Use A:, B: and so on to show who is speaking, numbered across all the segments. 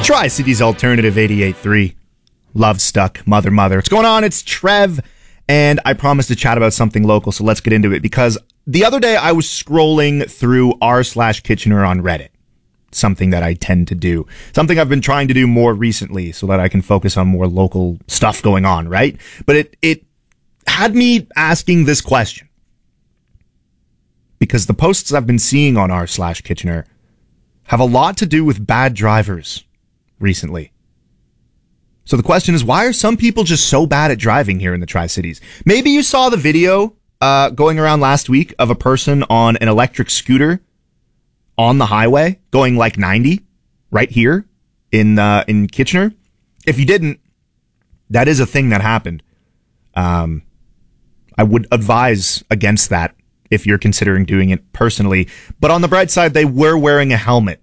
A: Tri-Cities Alternative 88.3. Love Stuck, Mother. What's going on? It's Trev, and I promised to chat about something local, so let's get into it, because the other day I was scrolling through r/Kitchener on Reddit. Something that I tend to do. Something I've been trying to do more recently so that I can focus on more local stuff going on, right? But it had me asking this question. Because the posts I've been seeing on r/Kitchener have a lot to do with bad drivers recently. So the question is, why are some people just so bad at driving here in the Tri-Cities? Maybe you saw the video going around last week of a person on an electric scooter on the highway going like 90 right here in Kitchener. If you didn't, that is a thing that happened. I would advise against that if you're considering doing it personally. But on the bright side, they were wearing a helmet.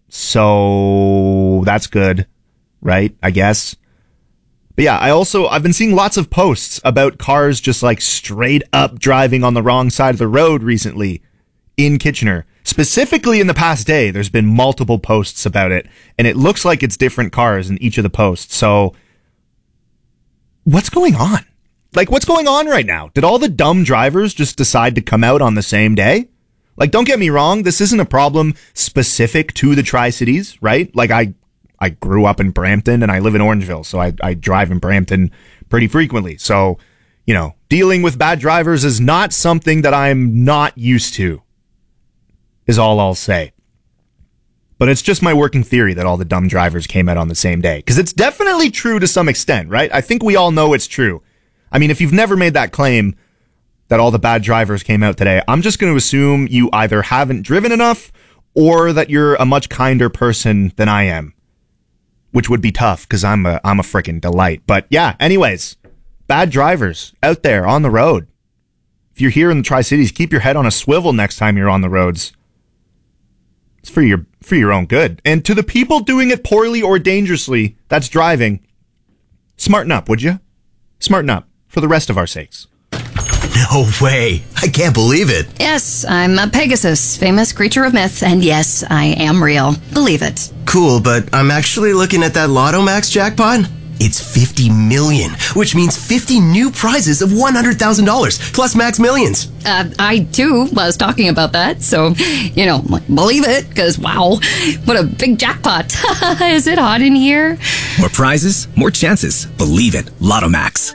A: So that's good, right? I guess. But yeah, I've been seeing lots of posts about cars just like straight up driving on the wrong side of the road recently in Kitchener. Specifically in the past day, there's been multiple posts about it, and it looks like it's different cars in each of the posts. So what's going on? Like, what's going on right now? Did all the dumb drivers just decide to come out on the same day? Like, don't get me wrong, this isn't a problem specific to the Tri-Cities, right? Like, I grew up in Brampton and I live in Orangeville, so I drive in Brampton pretty frequently. So, you know, dealing with bad drivers is not something that I'm not used to, is all I'll say. But it's just my working theory that all the dumb drivers came out on the same day. Because it's definitely true to some extent, right? I think we all know it's true. I mean, if you've never made that claim that all the bad drivers came out today, I'm just going to assume you either haven't driven enough or that you're a much kinder person than I am. Which would be tough because I'm a freaking delight. But yeah, anyways, bad drivers out there on the road. If you're here in the Tri-Cities, keep your head on a swivel next time you're on the roads. It's for your own good. And to the people doing it poorly or dangerously, that's driving, smarten up, would you? Smarten up for the rest of our sakes.
B: No way. I can't believe it.
C: Yes, I'm a Pegasus, famous creature of myth, and yes, I am real. Believe it.
B: Cool, but I'm actually looking at that Lotto Max jackpot. It's 50 million, which means 50 new prizes of $100,000 plus Max Millions.
C: I too was talking about that, so, you know, believe it, because wow, what a big jackpot. Is it hot in here?
D: More prizes, more chances. Believe it. Lotto Max.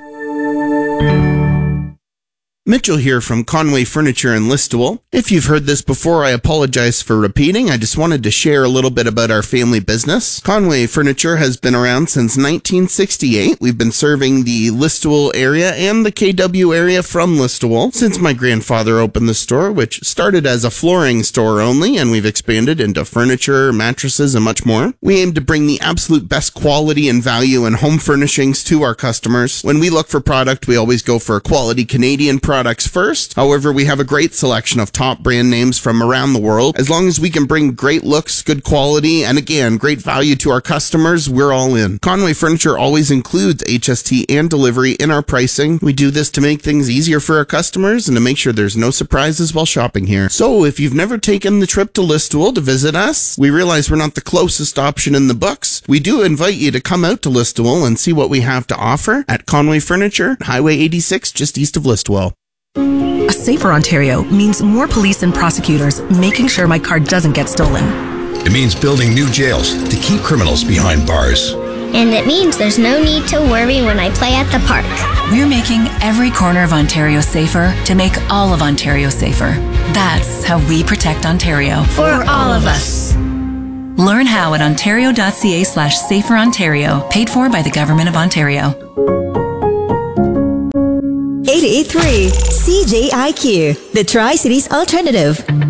E: Mitchell here from Conway Furniture in Listowel. If you've heard this before, I apologize for repeating. I just wanted to share a little bit about our family business. Conway Furniture has been around since 1968. We've been serving the Listowel area and the KW area from Listowel since my grandfather opened the store, which started as a flooring store only, and we've expanded into furniture, mattresses, and much more. We aim to bring the absolute best quality and value in home furnishings to our customers. When we look for product, we always go for quality Canadian products first. However, we have a great selection of top brand names from around the world. As long as we can bring great looks, good quality, and again, great value to our customers, we're all in. Conway Furniture always includes HST and delivery in our pricing. We do this to make things easier for our customers and to make sure there's no surprises while shopping here. So if you've never taken the trip to Listowel to visit us, we realize we're not the closest option in the books. We do invite you to come out to Listowel and see what we have to offer at Conway Furniture, Highway 86, just east of Listowel.
F: A safer Ontario means more police and prosecutors making sure my car doesn't get stolen.
G: It means building new jails to keep criminals behind bars.
H: And it means there's no need to worry when I play at the park.
I: We're making every corner of Ontario safer to make all of Ontario safer. That's how we protect Ontario.
H: For all of us.
I: Learn how at ontario.ca/saferontario, paid for by the Government of Ontario.
J: 88.3 CJIQ, the Tri-Cities Alternative.